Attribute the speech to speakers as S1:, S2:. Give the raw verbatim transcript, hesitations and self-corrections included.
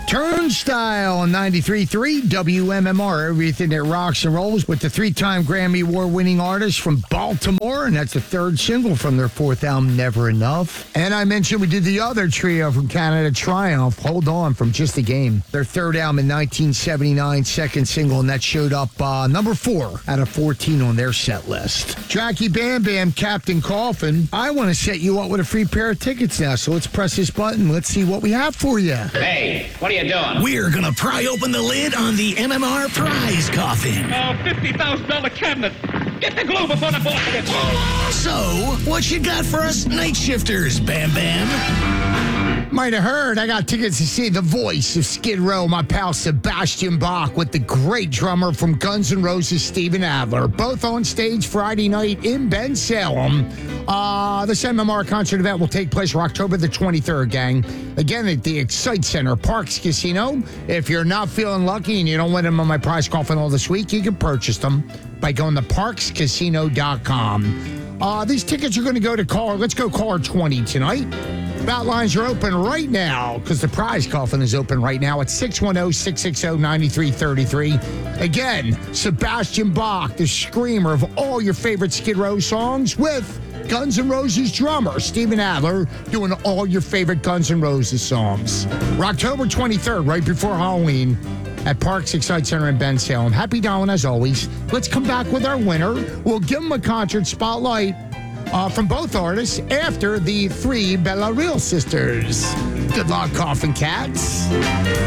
S1: Turnstile on ninety-three point three W M M R, everything that rocks and rolls, with the three-time Grammy Award-winning artist from Baltimore, and that's the third single from their fourth album, Never Enough. And I mentioned we did the other trio from Canada, Triumph, Hold On, from Just a Game. Their third album in nineteen seventy-nine, second single, and that showed up uh, number four out of fourteen on their set list. Jackie Bam Bam, Captain Coffin. I want to set you up with a free pair of tickets now, so let's press this button. Let's see what we have for you.
S2: Hey, what are you doing?
S3: We're going to pry open the lid on the M M R prize coffin.
S2: Oh, fifty thousand dollars cabinet. Get the glue before the boss gets
S3: So, what you got for us night shifters, Bam Bam?
S1: Might have heard I got tickets to see the voice of Skid Row, my pal Sebastian Bach, with the great drummer from Guns N' Roses, Steven Adler, both on stage Friday night in Bensalem. Uh, this M M R concert event will take place for October the twenty-third, gang. Again, at the Excite Center, Parks Casino. If you're not feeling lucky and you don't win them on my prize coffin all this week, you can purchase them by going to parks casino dot com. Uh, these tickets are going to go to caller. Let's go caller twenty tonight. Bat lines are open right now because the prize coffin is open right now at six one zero, six six zero, nine three three three. Again, Sebastian Bach, the screamer of all your favorite Skid Row songs, with Guns N' Roses drummer Steven Adler doing all your favorite Guns N' Roses songs. October twenty-third, right before Halloween, at Parks Excite Center in Bensalem. Happy Darwin, as always. Let's come back with our winner. We'll give him a concert spotlight uh, from both artists after the three Bella Real sisters. Good luck, Coffin Cats.